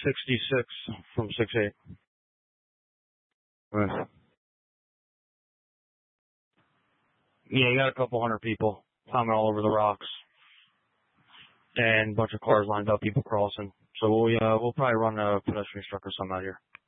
66 from 6'8". Right. Yeah, you got a couple hundred people climbing all over the rocks, and a bunch of cars lined up, people crossing. So we'll probably run a pedestrian truck or something out here.